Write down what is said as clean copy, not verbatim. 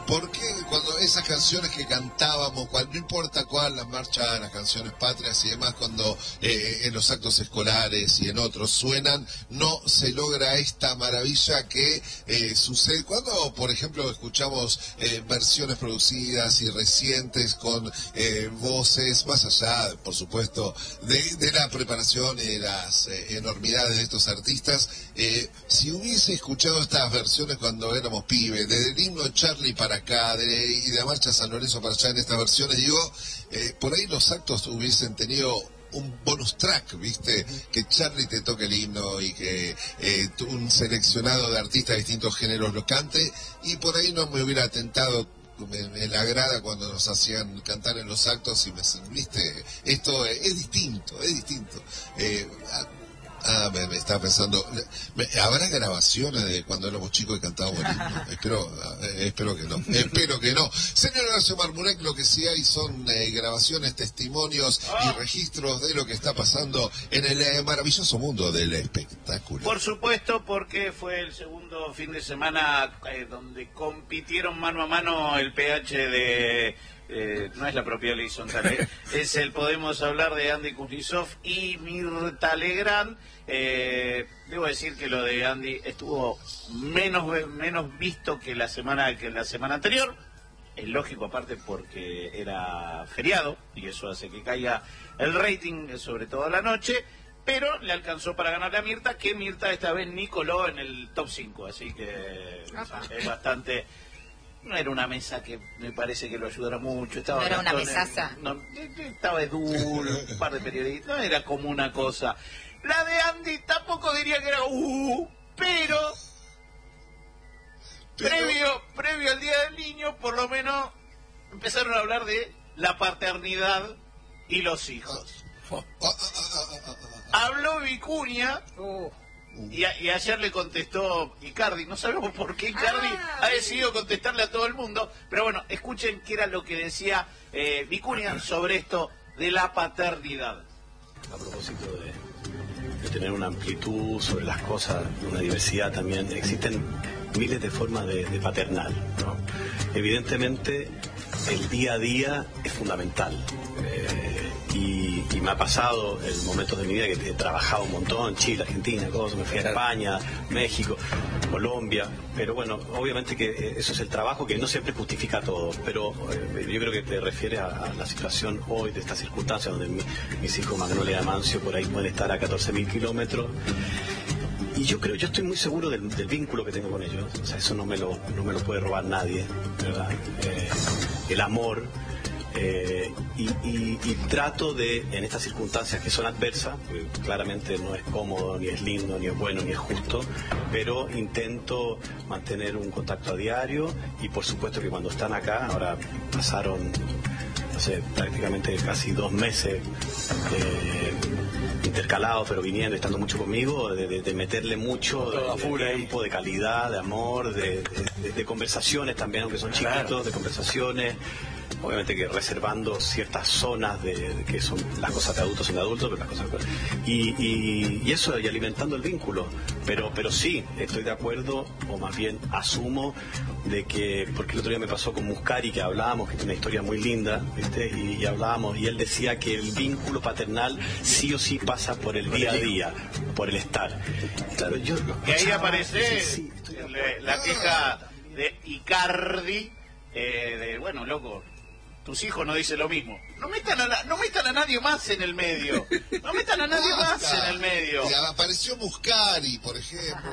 ¿Por qué cuando esas canciones que cantábamos, no importa cuál, la marcha, las canciones patrias y demás, cuando en los actos escolares y en otros suenan, no se logra esta maravilla que sucede cuando, por ejemplo, escuchamos versiones producidas y recientes con voces, más allá, por supuesto, de la preparación y de las enormidades de estos artistas? Si hubiese escuchado estas versiones cuando éramos pibes, desde el himno de Charlie para acá, y de la marcha San Lorenzo para allá en estas versiones, digo, por ahí los actos hubiesen tenido un bonus track, ¿viste? Que Charlie te toque el himno y que un seleccionado de artistas de distintos géneros lo cante, y por ahí no me hubiera tentado en la grada cuando nos hacían cantar en los actos y ¿viste? Esto es distinto, es distinto. Me estaba pensando, ¿habrá grabaciones de cuando éramos chicos y cantábamos el himno? Espero que no, espero que no. Señor Horacio Marmurek, lo que sí hay son grabaciones, testimonios y registros de lo que está pasando en el maravilloso mundo del espectáculo. Por supuesto, porque fue el segundo fin de semana donde compitieron mano a mano el PH de... no es la propiedad horizontal, es el Podemos Hablar de Andy Kuznetsov y Mirta Legrand. Debo decir que lo de Andy estuvo menos visto que la semana anterior. Es lógico, aparte porque era feriado y eso hace que caiga el rating, sobre todo a la noche, pero le alcanzó para ganar a Mirta, que Mirta esta vez ni coló en el top 5, así que es bastante... No era una mesa que me parece que lo ayudara mucho. Estaba ¿No era una mesaza? No, estaba Edul, un par de periodistas. No era como una cosa. La de Andy tampoco diría que era pero previo al Día del Niño, por lo menos empezaron a hablar de la paternidad y los hijos. Habló Vicuña... Y ayer le contestó Icardi, no sabemos por qué Icardi ha decidido contestarle a todo el mundo, pero bueno, escuchen qué era lo que decía Vicuña sobre esto de la paternidad. A propósito de tener una amplitud sobre las cosas, una diversidad también, existen miles de formas de paternar, ¿no? Evidentemente el día a día es fundamental. Y me ha pasado en momentos de mi vida que he trabajado un montón, Chile, Argentina, me fui a España, México, Colombia, pero bueno, obviamente que eso es el trabajo que no siempre justifica todo, pero yo creo que te refieres a la situación hoy de estas circunstancias donde mis hijos Magnolia y Amancio por ahí pueden estar a 14.000 kilómetros. Y yo estoy muy seguro del vínculo que tengo con ellos, o sea, eso no me lo puede robar nadie, ¿verdad? El amor. Y trato de, en estas circunstancias que son adversas, claramente no es cómodo, ni es lindo, ni es bueno, ni es justo, pero intento mantener un contacto a diario y por supuesto que cuando están acá, ahora pasaron, no sé, prácticamente casi 2 meses intercalados, pero viniendo, estando mucho conmigo, de meterle mucho de tiempo, de calidad, de amor, de conversaciones también, aunque son chiquitos, de conversaciones. Obviamente que reservando ciertas zonas de que son las cosas de adultos son de adultos, pero las cosas y eso, y alimentando el vínculo, pero sí estoy de acuerdo, o más bien asumo de que, porque el otro día me pasó con Muscari, que hablábamos, que tiene una historia muy linda, ¿viste? Y hablábamos, y él decía que el vínculo paternal sí o sí pasa por el día a día, por el estar. Claro, yo y ahí aparece la queja de Icardi, bueno, loco, tus hijos no dicen lo mismo. No metan a nadie más en el medio. No metan a nadie más en el medio. Y apareció Muscari, por ejemplo.